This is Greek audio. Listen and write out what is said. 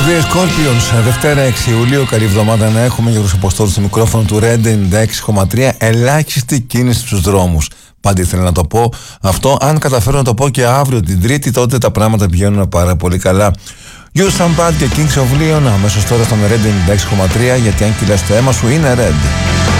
The Scorpions, Δευτέρα 6 Ιουλίου, καλή εβδομάδα να έχουμε. Γιώργος Αποστόλου στο μικρόφωνο του Red 96,3. Ελάχιστη κίνηση στους δρόμους. Πάντα ήθελα να το πω αυτό. Αν καταφέρω να το πω και αύριο την Τρίτη, τότε τα πράγματα πηγαίνουν πάρα πολύ καλά. You Some Bad και Kings of Leon, αμέσως τώρα στον Red 96,3, γιατί αν κυλάς το αίμα σου είναι Red.